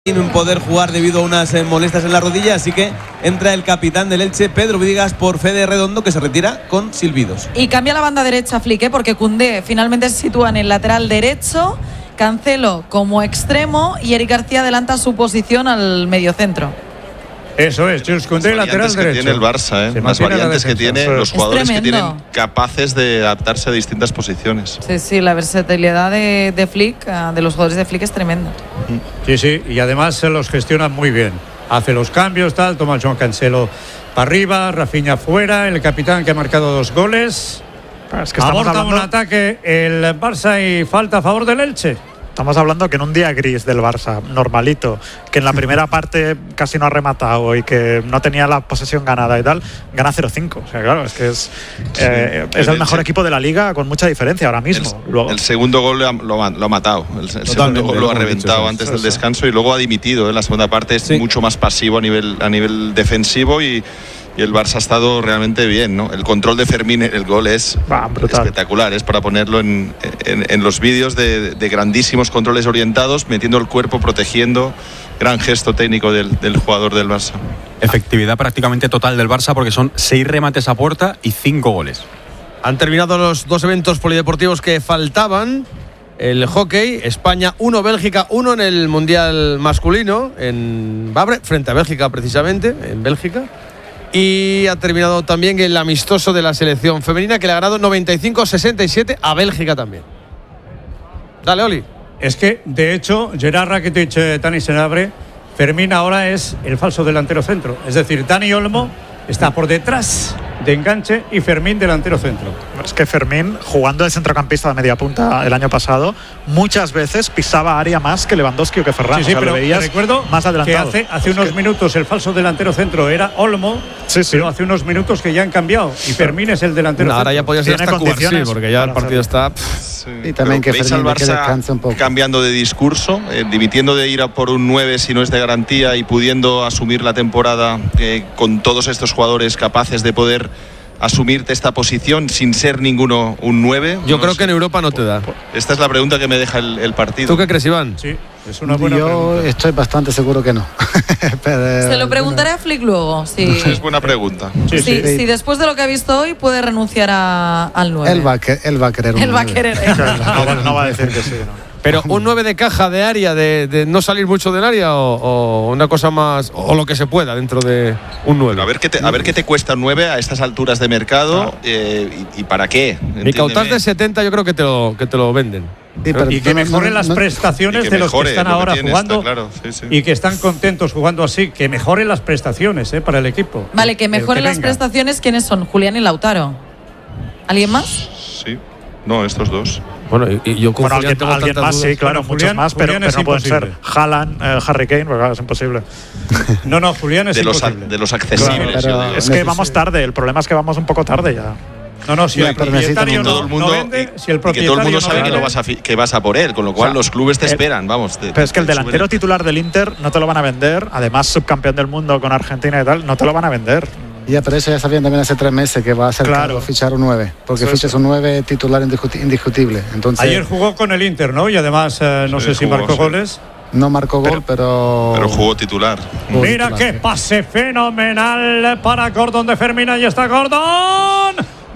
Sin poder jugar debido a unas molestias en la rodilla, así que entra el capitán del Elche, Pedro Vidigas, por Fede Redondo, que se retira con silbidos. Y cambia la banda derecha Flick, porque Koundé finalmente se sitúa en el lateral derecho, Cancelo como extremo y Eric García adelanta su posición al mediocentro. Eso es, Jules Koundé, lateral derecho. Tiene el Barça, las variantes que tiene, los jugadores que tienen capaces de adaptarse a distintas posiciones. Sí, la versatilidad de Flick, de los jugadores de Flick es tremenda. Sí, y además se los gestiona muy bien. Hace los cambios, toma Joan Cancelo para arriba, Rafinha fuera, el capitán que ha marcado 2 goles. Es que aborta un ataque el Barça y falta a favor del Elche. Estamos hablando que en un día gris del Barça, normalito, que en la primera parte casi no ha rematado y que no tenía la posesión ganada y tal, gana 0-5. O sea, claro, es que es el mejor equipo de la Liga con mucha diferencia ahora mismo. El segundo gol lo ha matado. El segundo gol lo ha reventado antes del descanso y luego ha dimitido. En la segunda parte es mucho más pasivo a nivel defensivo y el Barça ha estado realmente bien, ¿no? El control de Fermín, el gol es espectacular, es para ponerlo en los vídeos de grandísimos controles orientados, metiendo el cuerpo, protegiendo. Gran gesto técnico del jugador del Barça. Efectividad prácticamente total del Barça, porque son 6 remates a puerta y 5 goles. Han terminado los 2 eventos polideportivos que faltaban. El hockey, España 1, Bélgica 1 en el Mundial masculino, en Vabre, frente a Bélgica precisamente, en Bélgica. Y ha terminado también el amistoso de la selección femenina, que le ha ganado 95-67 a Bélgica también. Dale, Oli. Es que, de hecho, Gerard Rakitic, Dani Senabre, Fermín ahora es el falso delantero centro. Es decir, Dani Olmo está por detrás de enganche y Fermín delantero centro. Es que Fermín, jugando de centrocampista de media punta el año pasado, muchas veces pisaba área más que Lewandowski o que Ferran. Sí, pero recuerdo más adelantado. Que hace unos minutos el falso delantero centro era Olmo, pero hace unos minutos que ya han cambiado y Fermín es el delantero centro. Ahora ya podía ser hasta Cubarsí, porque ya el partido está... Y también que Fermín al Barça un poco. Cambiando de discurso, dimitiendo de ir a por un 9 si no es de garantía y pudiendo asumir la temporada con todos estos jugadores capaces de poder asumirte esta posición sin ser ninguno un 9. Yo creo que en Europa no te da. Esta es la pregunta que me deja el partido. ¿Tú qué crees, Iván? Sí, es una buena pregunta. Yo estoy bastante seguro que no. Se lo preguntaré a Flick luego. Si es buena pregunta. Si después de lo que ha visto hoy puede renunciar al 9. Él va a querer un 9. Él va a querer. No va a decir que sí, ¿no? Pero un 9 de caja, de área, de no salir mucho del área o una cosa más, o lo que se pueda dentro de un 9. Pero a ver qué te cuesta un 9 a estas alturas de mercado y para qué. Mi Cautas de 70 yo creo que te lo venden. Sí, y que mejoren las prestaciones de los que están ahora jugando y que están contentos jugando así, que mejoren las prestaciones para el equipo. Vale, que mejoren las prestaciones. ¿Quiénes son? Julián y Lautaro. ¿Alguien más? Sí, no, estos dos. Bueno, y yo con alguien más, sí, claro, muchos más, pero no pueden ser Haaland, Harry Kane, porque claro, es imposible. No, Julián es imposible. De los accesibles. Claro, es que vamos tarde, el problema es que vamos un poco tarde ya. No, si el propietario no vende, si el propietario que todo el mundo sabe vende, que vas a por él, con lo cual los clubes te esperan, vamos. Pero es que el delantero titular del Inter no te lo van a vender, además subcampeón del mundo con Argentina y tal, no te lo van a vender. Ya, pero eso ya sabían también hace 3 meses que va a ser caro fichar un 9, porque fichas un 9 titular indiscutible. Entonces, ayer jugó con el Inter, ¿no? Y además no sé si marcó goles. No marcó gol, pero jugó titular. Mira qué pase fenomenal para Gordon de Fermín. Ahí está Gordon.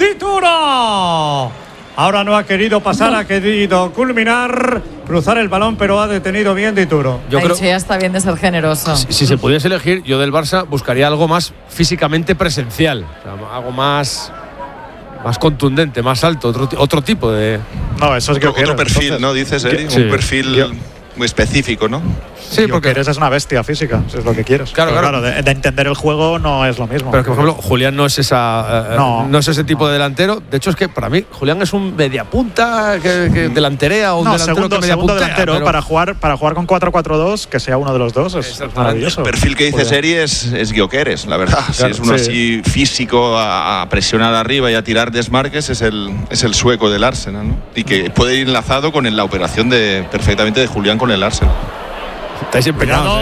Dituro. Ahora no ha querido pasar, ha querido culminar, cruzar el balón, pero ha detenido bien Dituro. Yo creo que ya está bien de ser generoso. Si se pudiese elegir, yo del Barça buscaría algo más físicamente presencial, o sea, algo más contundente, más alto, otro tipo de... No, eso es que otro perfil, entonces, ¿no? Dices, Eri, un perfil muy específico, ¿no? Sí, porque eres una bestia física, si es lo que quieres. Claro, de entender el juego no es lo mismo. Pero que, por ejemplo, Julián no es no es ese tipo de delantero. De hecho, es que para mí Julián es un mediapunta que delanterea o un delantero que segundo delantero, pero para jugar con 4-4-2, que sea uno de los dos, es maravilloso. El perfil que dices, Eri, es Gyökeres, la verdad. Claro, si es uno así físico a presionar arriba y a tirar desmarques, es el sueco del Arsenal, ¿no? Y que puede ir enlazado con la operación perfectamente de Julián con el Arsenal. Estáis empeñados,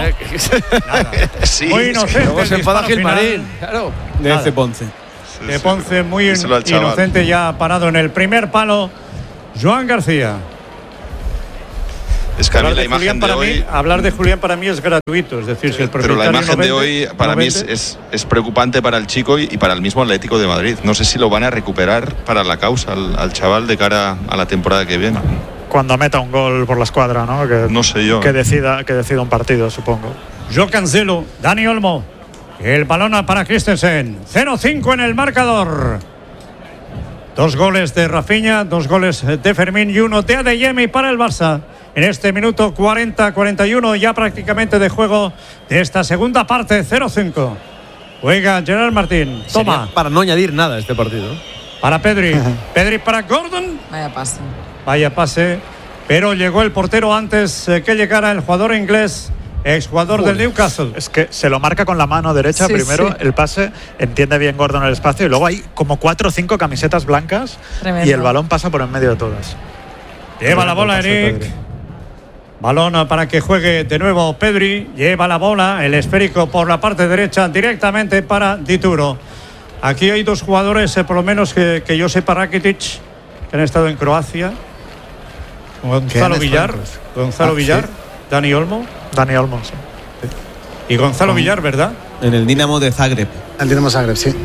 Sí. Muy inocente. Luego se enfada Gilmarín. Claro. De Ponce. De Ponce, muy inocente, ya parado en el primer palo. Joan García. Es que a mí la imagen de hoy... hablar de Julián para mí es gratuito, es decir, si el pero la imagen de hoy para mí es preocupante para el chico y para el mismo Atlético de Madrid. No sé si lo van a recuperar para la causa al chaval de cara a la temporada que viene. Cuando meta un gol por la escuadra, ¿no? No sé yo. Que decida un partido, supongo. Joao Cancelo, Dani Olmo. El balón para Christensen. 0-5 en el marcador. 2 goles de Rafinha, 2 goles de Fermín y 1 de Adeyemi para el Barça. En este minuto 40-41 ya prácticamente de juego de esta segunda parte. 0-5. Juega Gerard Martín. Toma. Sería para no añadir nada a este partido. Para Pedri. Pedri para Gordon. Vaya pase. Pero llegó el portero antes que llegara el jugador inglés, exjugador del Newcastle. Es que se lo marca con la mano derecha primero, el pase, entiende bien Gordon el espacio y luego hay como 4 o 5 camisetas blancas. Tremendo. Y el balón pasa por en medio de todas. Lleva la bola Eric. Balón para que juegue de nuevo Pedri. Lleva la bola, el esférico por la parte derecha directamente para Dituro. Aquí hay 2 jugadores, por lo menos que yo sepa, Rakitic, que han estado en Croacia. Gonzalo Villar. Villar. Sí. Dani Olmo, sí. Y Gonzalo Villar, ¿verdad? En el Dinamo de Zagreb. El Dinamo Zagreb, sí.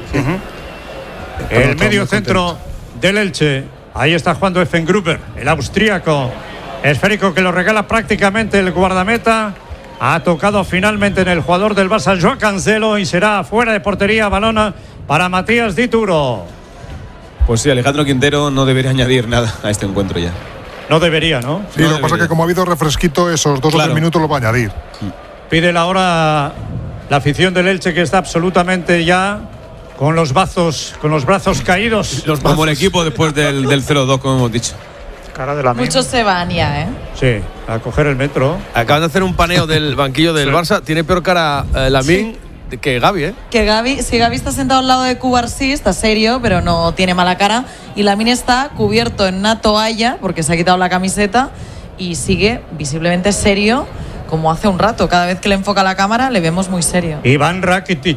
El medio centro del Elche. Ahí está jugando Effengruber, el austríaco. Esférico que lo regala prácticamente el guardameta. Ha tocado finalmente en el jugador del Barça, Joao Cancelo, y será fuera de portería. Balón para Matías Dituro. Pues sí, Alejandro Quintero no debería añadir nada a este encuentro ya. No debería, ¿no? Sí, lo que pasa es que como ha habido refresquito, esos 2 o 3 minutos lo va a añadir. Pide la hora la afición del Elche, que está absolutamente ya con los brazos caídos. Como el equipo después del 0-2, como hemos dicho. Cara de la Muchos se van ya, ¿eh? Sí, a coger el metro. Acaban de hacer un paneo del banquillo del Barça. Tiene peor cara Lamine que Gavi, ¿eh? Que Gavi está sentado al lado de Cubarsí, está serio, pero no tiene mala cara. Y Lamine está cubierto en una toalla, porque se ha quitado la camiseta, y sigue visiblemente serio, como hace un rato. Cada vez que le enfoca la cámara, le vemos muy serio. Iván Rakitic.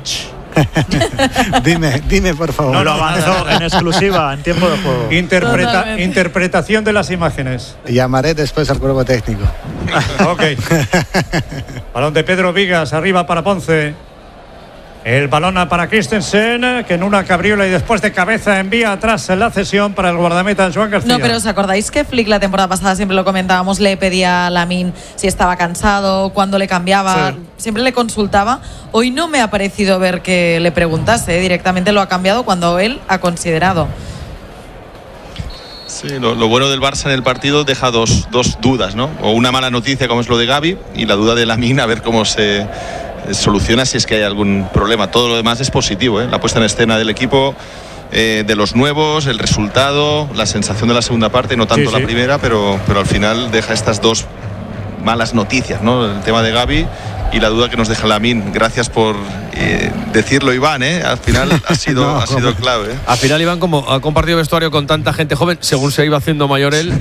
dime, por favor. No lo avanzó en exclusiva, en tiempo de juego. Interpretación de las imágenes. Llamaré después al cuerpo técnico. Ok. Balón de Pedro Vigas, arriba para Ponce. El balón para Christensen, que en una cabriola y después de cabeza envía atrás la cesión para el guardameta Joan García. No, pero ¿os acordáis que Flick la temporada pasada, siempre lo comentábamos, le pedía a Lamine si estaba cansado, cuándo le cambiaba, siempre le consultaba? Hoy no me ha parecido ver que le preguntase, directamente lo ha cambiado cuando él ha considerado. Sí, lo bueno del Barça en el partido deja dos dudas, ¿no? O una mala noticia como es lo de Gavi y la duda de Lamine, a ver cómo se soluciona si es que hay algún problema. Todo lo demás es positivo, ¿eh? La puesta en escena del equipo, de los nuevos, el resultado, la sensación de la segunda parte, no tanto la primera, pero al final deja estas 2 malas noticias, ¿no? El tema de Gavi y la duda que nos deja Lamine. Gracias por decirlo, Iván, ¿eh? Al final ha sido clave, ¿eh? Al final, Iván, como ha compartido vestuario con tanta gente joven, según se iba haciendo mayor él,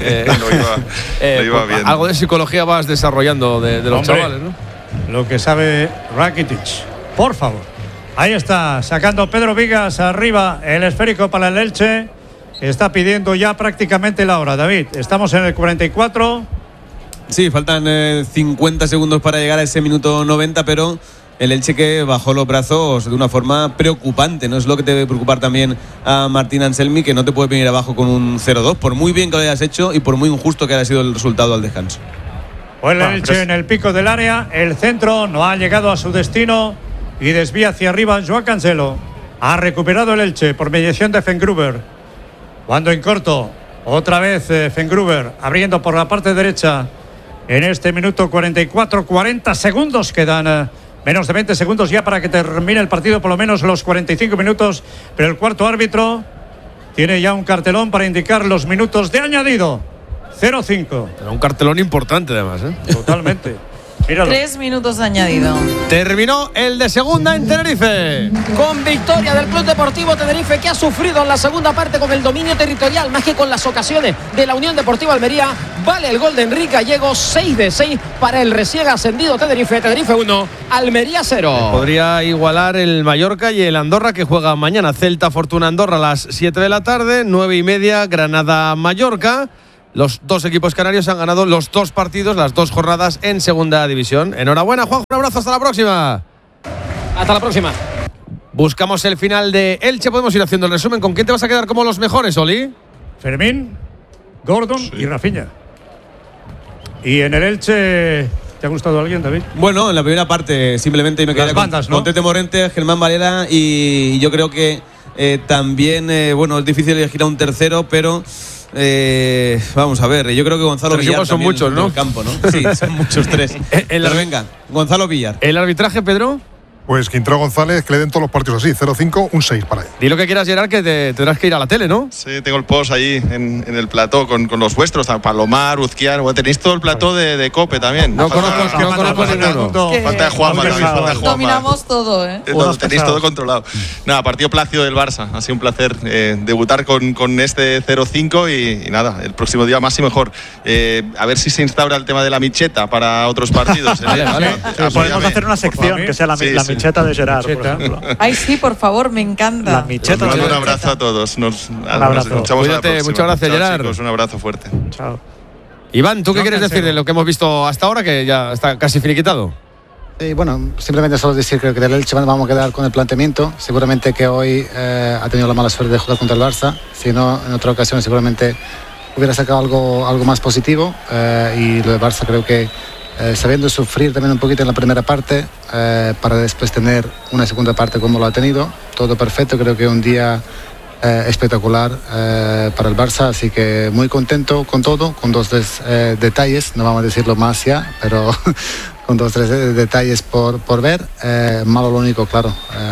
lo iba viendo. Algo de psicología vas desarrollando de los chavales, ¿no? Lo que sabe Rakitic, por favor. Ahí está, sacando Pedro Vigas arriba, el esférico para el Elche. Está pidiendo ya prácticamente la hora. David, estamos en el 44. Sí, faltan 50 segundos para llegar a ese minuto 90, pero el Elche que bajó los brazos de una forma preocupante. No es lo que te debe preocupar también a Martín Anselmi, que no te puede venir abajo con un 0-2, por muy bien que lo hayas hecho y por muy injusto que haya sido el resultado al descanso. Pues el Elche en el pico del área, el centro no ha llegado a su destino y desvía hacia arriba Joao Cancelo. Ha recuperado el Elche por mediación de Effengruber. Cuando en corto, otra vez Effengruber abriendo por la parte derecha en este minuto 44, 40 segundos quedan. Menos de 20 segundos ya para que termine el partido, por lo menos los 45 minutos. Pero el cuarto árbitro tiene ya un cartelón para indicar los minutos de añadido. 0-5. Era un cartelón importante además, ¿eh? Totalmente. Míralo. 3 minutos añadido. Terminó el de segunda en Tenerife. Con victoria del Club Deportivo Tenerife, que ha sufrido en la segunda parte con el dominio territorial, más que con las ocasiones de la Unión Deportiva Almería. Vale el gol de Enrique Gallego, 6 de 6 para el recién ascendido Tenerife. Tenerife 1, Almería 0. Podría igualar el Mallorca y el Andorra, que juega mañana. Celta Fortuna Andorra a las 7 de la tarde, 9:30 Granada Mallorca. Los dos equipos canarios han ganado los 2 partidos, las 2 jornadas en segunda división. Enhorabuena, Juan, un abrazo, hasta la próxima. Hasta la próxima. Buscamos el final de Elche, podemos ir haciendo el resumen. ¿Con quién te vas a quedar como los mejores, Oli? Fermín, Gordon y Rafinha. Y en el Elche, ¿te ha gustado alguien, David? Bueno, en la primera parte simplemente me quedé con Tete Morente, Germán Valera y yo creo que también, bueno, es difícil elegir a un tercero, pero vamos a ver, yo creo que Gonzalo Villar son muchos, ¿no? En el campo, ¿no? Sí, son muchos 3. Pero venga, Gonzalo Villar. ¿El arbitraje, Pedro? Pues Quintero González, que le den todos los partidos así, 0-5, un 6 para él. Di lo que quieras, Gerard, que tendrás que ir a la tele, ¿no? Sí, tengo el post ahí en el plató con los vuestros, Palomar, Uzquiano. Bueno, tenéis todo el plató de COPE también. No conozco ninguno. Falta de Juanma, dominamos todo, ¿eh? Tenéis todo controlado. Nada, partido plácido del Barça. Ha sido un placer debutar con este 0-5 y nada, el próximo día más y mejor. A ver si se instaura el tema de la micheta para otros partidos. Vale. Podemos hacer una sección que sea la micheta de Gerard, por ejemplo. Ay, sí, por favor, me encanta. La micheta. Un abrazo a todos. Nos escuchamos. Cuídate, muchas gracias, Gerard. Chicos, un abrazo fuerte. Chao. Iván, ¿tú qué quieres decir de lo que hemos visto hasta ahora, que ya está casi finiquitado? Bueno, simplemente solo decir que del Elche vamos a quedar con el planteamiento. Seguramente que hoy ha tenido la mala suerte de jugar contra el Barça. Si no, en otra ocasión seguramente hubiera sacado algo más positivo. Y lo del Barça creo que sabiendo sufrir también un poquito en la primera parte para después tener una segunda parte como lo ha tenido, todo perfecto. Creo que un día espectacular para el Barça, así que muy contento con todo, con 2-3 detalles, no vamos a decirlo más ya, pero con 2-3 detalles por ver. Malo lo único, claro,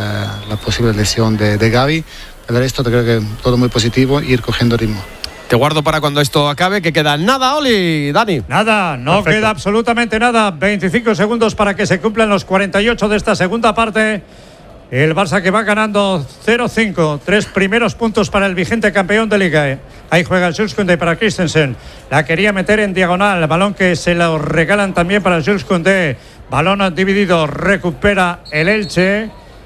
la posible lesión de Gavi. El resto creo que todo muy positivo, ir cogiendo ritmo. Te guardo para cuando esto acabe, que queda nada, Oli, Dani. Nada, no Perfecto. Queda absolutamente nada. 25 segundos para que se cumplan los 48 de esta segunda parte. El Barça que va ganando 0-5. 3 primeros puntos para el vigente campeón de Liga. Ahí juega Jules Koundé para Christensen. La quería meter en diagonal. Balón que se lo regalan también para Jules Koundé. Balón dividido. Recupera el Elche.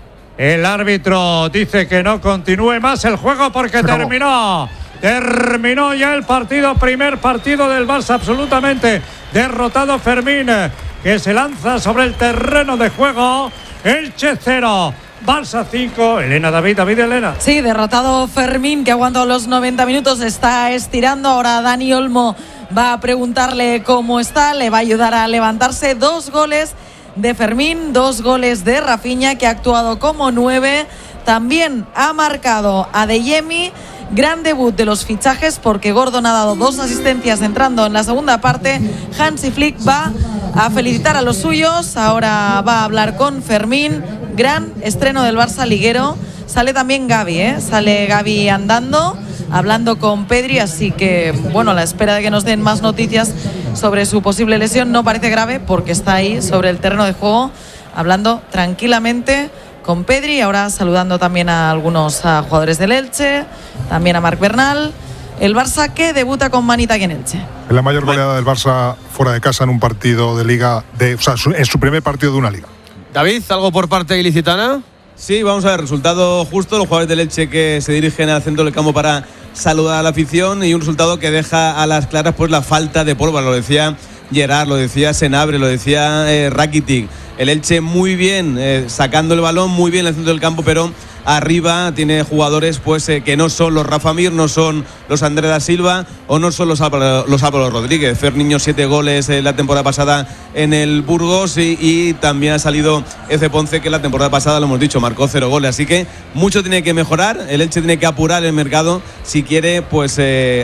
El árbitro dice que no continúe más el juego porque terminó. Terminó ya el partido, primer partido del Barça absolutamente derrotado. Fermín, que se lanza sobre el terreno de juego. Elche 0, Barça 5. David, Elena. Sí, derrotado Fermín, que ha aguantado los 90 minutos, está estirando. Ahora Dani Olmo va a preguntarle cómo está, le va a ayudar a levantarse. 2 goles de Fermín, 2 goles de Rafinha, que ha actuado como 9. También ha marcado Adeyemi. Gran debut de los fichajes porque Gordon ha dado 2 asistencias entrando en la segunda parte. Hansi Flick va a felicitar a los suyos. Ahora va a hablar con Fermín. Gran estreno del Barça liguero. Sale también Gavi, sale Gavi andando, hablando con Pedri. Así que, bueno, a la espera de que nos den más noticias sobre su posible lesión. No parece grave porque está ahí sobre el terreno de juego, hablando tranquilamente con Pedri. Ahora saludando también a algunos jugadores del Elche, también a Marc Bernal. El Barça que debuta con manita aquí en Elche. Es la mayor goleada del Barça fuera de casa en un partido de liga, en su primer partido de una liga. David, ¿algo por parte ilicitana? Sí, vamos a ver, resultado justo. Los jugadores del Elche que se dirigen al centro del campo para saludar a la afición, y un resultado que deja a las claras pues la falta de pólvora. Lo decía Gerard, lo decía Senabre, lo decía Rakitic. El Elche muy bien sacando el balón, muy bien en el centro del campo, pero arriba tiene jugadores pues que no son los Rafa Mir, no son los Andrés da Silva o no son los Álvaro Rodríguez. Ferniño 7 goles la temporada pasada en el Burgos y también ha salido Eze Ponce, que la temporada pasada, lo hemos dicho, marcó 0 goles. Así que mucho tiene que mejorar. El Elche tiene que apurar el mercado si quiere pues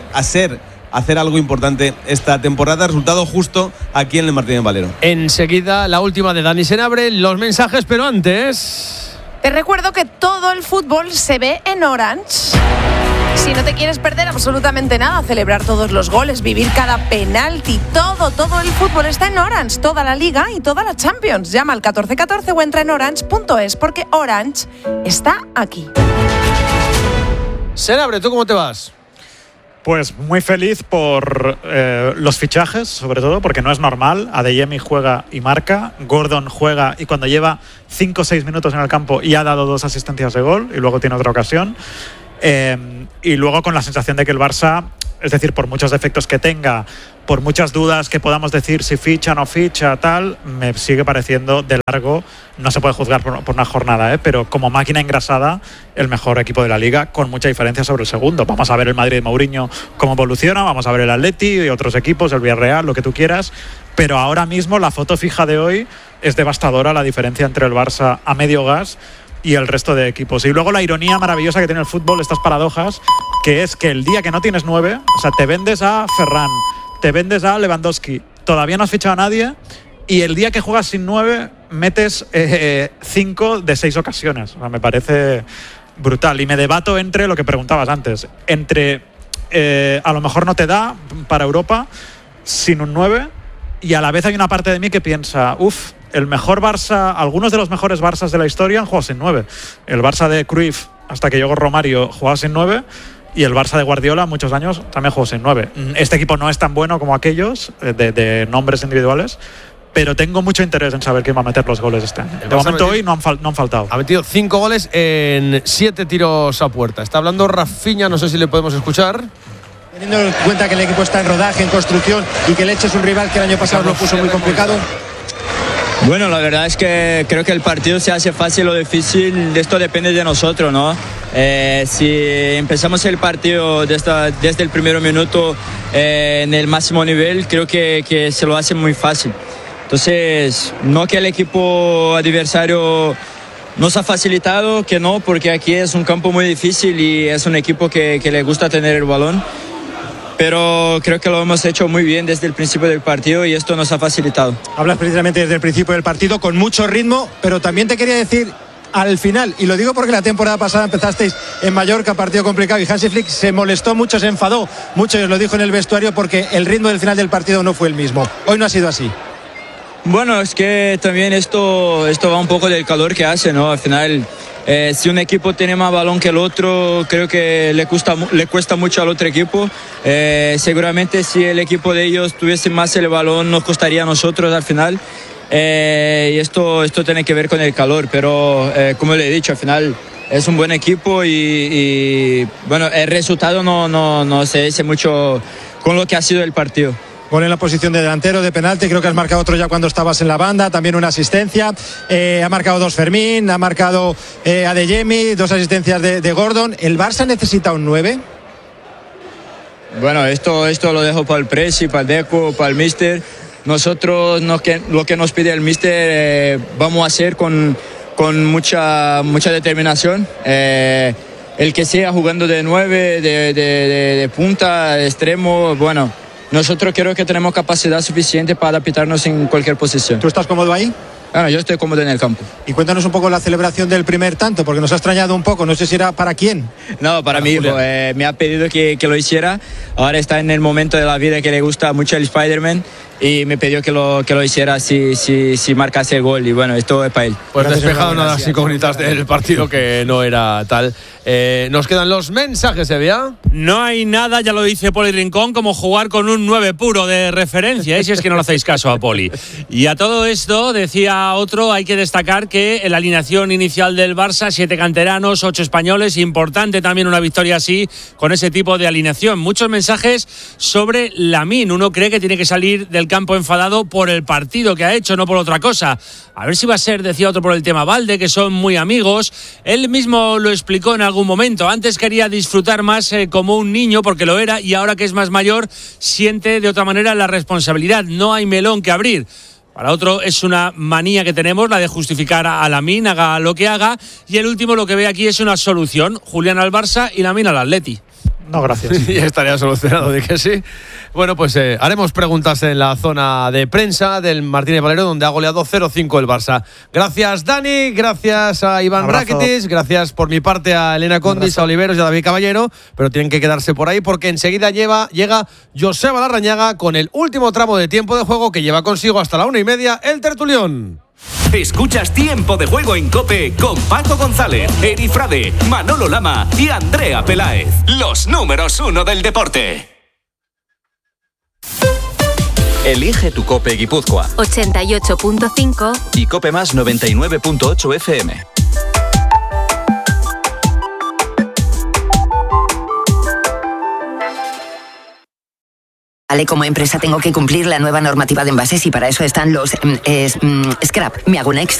hacer algo importante esta temporada. Resultado justo aquí en el Martínez Valero. Enseguida la última de Dani Senabre, los mensajes, pero antes... Te recuerdo que todo el fútbol se ve en Orange. Si no te quieres perder absolutamente nada, celebrar todos los goles, vivir cada penalti, todo el fútbol está en Orange, toda la Liga y toda la Champions. Llama al 1414 o entra en orange.es porque Orange está aquí. Senabre, ¿tú cómo te vas? Pues muy feliz por los fichajes, sobre todo, porque no es normal. Adeyemi juega y marca, Gordon juega y cuando lleva 5 o 6 minutos en el campo y ha dado 2 asistencias de gol y luego tiene otra ocasión. Y luego con la sensación de que el Barça Es decir, por muchos defectos que tenga, por muchas dudas que podamos decir si ficha o no ficha, tal, me sigue pareciendo de largo, no se puede juzgar por una jornada, pero como máquina engrasada, el mejor equipo de la Liga, con mucha diferencia sobre el segundo. Vamos a ver el Madrid de Mourinho cómo evoluciona, vamos a ver el Atleti y otros equipos, el Villarreal, lo que tú quieras, pero ahora mismo la foto fija de hoy es devastadora, la diferencia entre el Barça a medio gas y el resto de equipos. Y luego la ironía maravillosa que tiene el fútbol, estas paradojas, que es que el día que no tienes 9, o sea, te vendes a Ferran, te vendes a Lewandowski, todavía no has fichado a nadie, y el día que juegas sin 9 metes 5 de 6 ocasiones. O sea, me parece brutal. Y me debato entre lo que preguntabas antes, entre a lo mejor no te da para Europa sin un 9, y a la vez hay una parte de mí que piensa, el mejor Barça, algunos de los mejores Barças de la historia han jugado sin 9. El Barça de Cruyff, hasta que llegó Romario, jugaba sin 9, y el Barça de Guardiola, muchos años, también jugó sin 9. Este equipo no es tan bueno como aquellos, de nombres individuales, pero tengo mucho interés en saber quién va a meter los goles este año. De momento hoy no han faltado. Ha metido 5 goles en 7 tiros a puerta. Está hablando Rafinha, no sé si le podemos escuchar. Teniendo en cuenta que el equipo está en rodaje, en construcción, y que el Elche es un rival que el año pasado lo puso muy complicado. Bueno, la verdad es que creo que el partido se hace fácil o difícil, esto depende de nosotros, ¿no? Si empezamos el partido desde el primer minuto en el máximo nivel, creo que se lo hace muy fácil. Entonces, no que el equipo adversario nos ha facilitado, que no, porque aquí es un campo muy difícil y es un equipo que le gusta tener el balón. Pero creo que lo hemos hecho muy bien desde el principio del partido y esto nos ha facilitado. Hablas precisamente desde el principio del partido con mucho ritmo, pero también te quería decir al final, y lo digo porque la temporada pasada empezasteis en Mallorca, partido complicado, y Hansi Flick se molestó mucho, se enfadó mucho, y os lo dijo en el vestuario, porque el ritmo del final del partido no fue el mismo. Hoy no ha sido así. Bueno, es que también esto va un poco del calor que hace, ¿no? Al final, si un equipo tiene más balón que el otro, creo que le cuesta mucho al otro equipo. Seguramente si el equipo de ellos tuviese más el balón, nos costaría a nosotros al final. Y esto tiene que ver con el calor, pero como le he dicho, al final es un buen equipo y bueno, el resultado no se dice mucho con lo que ha sido el partido. Gol en la posición de delantero, de penalti, creo que has marcado otro ya cuando estabas en la banda, también una asistencia, ha marcado 2 Fermín, ha marcado Adeyemi, 2 asistencias de Gordon. ¿El Barça necesita un 9? Bueno, esto lo dejo para el Presi, para el Deco, para el Míster. Nosotros lo que nos pide el Míster vamos a hacer con mucha determinación. El que sea jugando de 9, de punta, de extremo, bueno. Nosotros creo que tenemos capacidad suficiente para adaptarnos en cualquier posición. ¿Tú estás cómodo ahí? Bueno, yo estoy cómodo en el campo. Y cuéntanos un poco la celebración del primer tanto, porque nos ha extrañado un poco, no sé si era para quién. No, para mi hijo, me ha pedido que lo hiciera. Ahora está en el momento de la vida que le gusta mucho el Spider-Man y me pidió que lo hiciera si marcase el gol, y bueno, esto es para él. Pues despejado una de las incógnitas del partido que no era tal. Nos quedan los mensajes, Evia. No hay nada, ya lo dice Poli Rincón, como jugar con un 9 puro de referencia, si es que no le hacéis caso a Poli. Y a todo esto, decía otro, hay que destacar que en la alineación inicial del Barça, 7 canteranos, 8 españoles, importante también una victoria así, con ese tipo de alineación. Muchos mensajes sobre Lamine. Uno cree que tiene que salir del campo enfadado por el partido que ha hecho, no por otra cosa. A ver si va a ser, decía otro, por el tema Valde, que son muy amigos. Él mismo lo explicó en algún momento. Antes quería disfrutar más como un niño, porque lo era, y ahora que es más mayor, siente de otra manera la responsabilidad. No hay melón que abrir. Para otro es una manía que tenemos, la de justificar a Lamine, haga lo que haga. Y el último lo que ve aquí es una solución. Julián al Barça y Lamine al Atleti. No, gracias. Y estaría solucionado, de que sí. Bueno, pues haremos preguntas en la zona de prensa del Martínez Valero, donde ha goleado 0-5 el Barça. Gracias, Dani. Gracias a Iván Rakitic. Gracias por mi parte a Elena Condis, a Oliveros y a David Caballero. Pero tienen que quedarse por ahí porque enseguida llega Joseba Larrañaga con el último tramo de tiempo de juego que lleva consigo hasta la 1:30 el tertulión. Escuchas Tiempo de Juego en COPE con Paco González, Eri Frade, Manolo Lama y Andrea Peláez. Los números 1 del deporte. Elige tu COPE Guipúzcoa 88.5 y COPE Más 99.8 FM. Vale, como empresa tengo que cumplir la nueva normativa de envases y para eso están los scrap. Me hago un extra